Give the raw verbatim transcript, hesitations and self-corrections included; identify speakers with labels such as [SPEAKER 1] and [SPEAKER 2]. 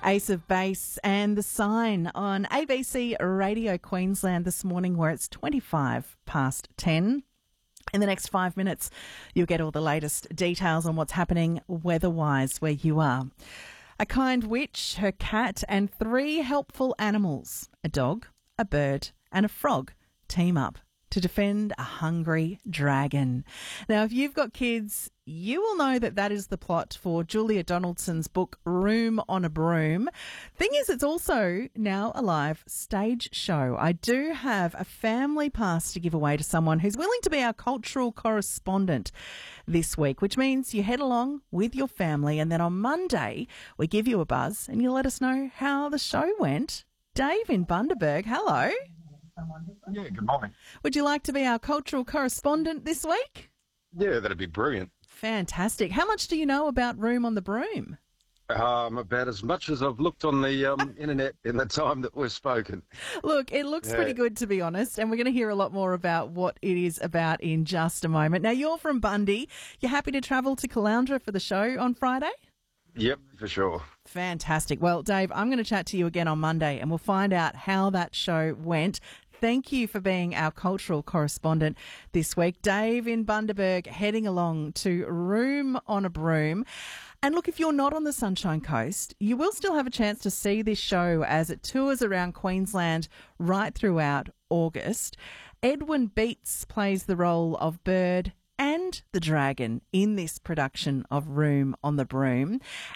[SPEAKER 1] Ace of Base and The Sign on A B C Radio Queensland this morning, where it's twenty-five past ten. In the next five minutes, you'll get all the latest details on what's happening weather-wise where you are. A kind witch, her cat and three helpful animals, a dog, a bird and a frog, team up to defend a hungry dragon. Now, if you've got kids, you will know that that is the plot for Julia Donaldson's book Room on a Broom. Thing is, it's also now a live stage show. I do have a family pass to give away to someone who's willing to be our cultural correspondent this week, which means you head along with your family and then on Monday we give you a buzz and you let us know how the show went. Dave in Bundaberg, hello.
[SPEAKER 2] Yeah, good morning.
[SPEAKER 1] Would you like to be our cultural correspondent this week?
[SPEAKER 2] Yeah, that'd be brilliant.
[SPEAKER 1] Fantastic. How much do you know about Room on the Broom?
[SPEAKER 2] Um, about as much as I've looked on the um, internet in the time that we've spoken.
[SPEAKER 1] Look, it looks
[SPEAKER 2] Yeah.
[SPEAKER 1] pretty good, to be honest, and we're going to hear a lot more about what it is about in just a moment. Now, you're from Bundy. You're happy to travel to Caloundra for the show on Friday?
[SPEAKER 2] Yep, for sure.
[SPEAKER 1] Fantastic. Well, Dave, I'm going to chat to you again on Monday and we'll find out how that show went. Thank you for being our cultural correspondent this week. Dave in Bundaberg heading along to Room on a Broom. And look, if you're not on the Sunshine Coast, you will still have a chance to see this show as it tours around Queensland right throughout August. Edwin Beats plays the role of Bird and the Dragon in this production of Room on the Broom.